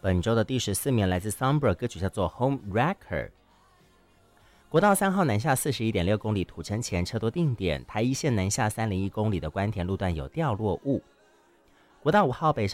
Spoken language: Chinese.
本周的第14名来自 Sombra， 歌曲叫做 Home Wrecker。国道3号南下 41.6 公里土城前车多定点，台一线南下301公里的关田路段有掉落物。国道5号北